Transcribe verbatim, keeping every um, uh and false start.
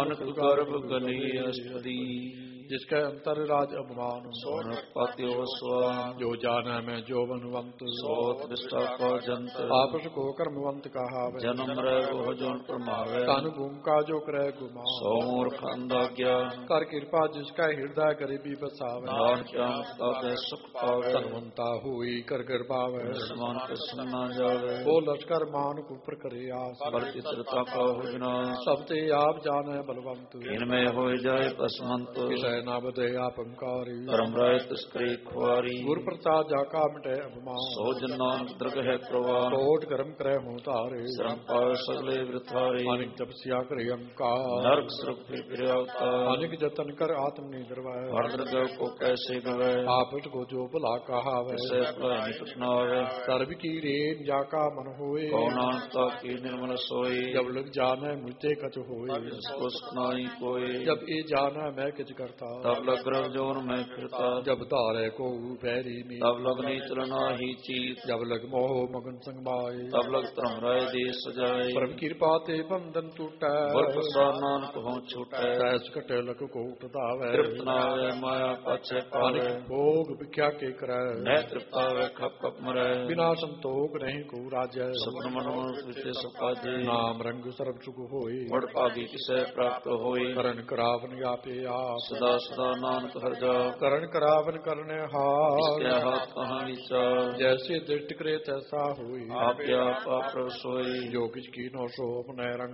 ਨਾਨਕ ਗਰਭ ਗਨੀ ਅਸਤਰੀ जिसके अंतर राज अभिमान सोनक पात्यो स्वाम जो जाना मैं जो बनवंत सोत विष्टा का जंत आपस को कर्मवंत कहा जन्म रह वो जोन प्रमावे तन भूम का जो करे गुमा सो मूर्ख अंधा ज्ञान कर कृपा जिसका हृदय गरीबी बसावे नान क्या सुख पावे धनवंता हुई कर कर पावे समान कृष्ण न जावे वो लश्कर मान ऊपर करे आस पर चित्रता का हो विनाश सब ते आप जाने बलवंत इनमें हो जाए पसमंत ना बदे आप अंकारी धर्म राय तस्करी खुआरी गुर प्रसाद जाका मिटे अभिमान सो जन नानक दृग है प्रवान कोट कर्म करे हो तारे श्रम पार सगले वृथारे अनिक तपस्या करे अंकार नरक सुख फिर अवतार अनिक जतन कर आत्म निर्भय भद्र को कैसे गवे आप को जो भला कहा वैसे निकट न आवे सर्व की रेन जाका मन होए कौनाता की निर्मल सोई जब लग जाने मुझे कच होए जिसको सुनाई कोई जब ये जाना मैं किच करता तब लग ग्रह जोन में फिरता जब तारे को पैरी में तब लग नहीं चलना ही चीत जब लग मोह मगन संग माए तब लग त्रम राय देश सजाए परम कृपा ते बंधन टूटा वर प्रसाद नानक हो छूटे सैस कटे लक को उठदावे तृप्त न आवे माया पाछे पावे भोग भिख्या के करे न तृप्त आवे खप खप मरे बिना संतोष नहीं को राजय सपन मन विषय सपाजे नाम रंग सर्व सुख होई बड़ पागी किसे प्राप्त होई करण करावन आपे आप सदा सदा नानक हर जा करण करावन करने हाथ हाथ कहाँ विचार जैसे दृष्टि करे तैसा हुई आप क्या पाप सोई जो किछ की नो सो अपने रंग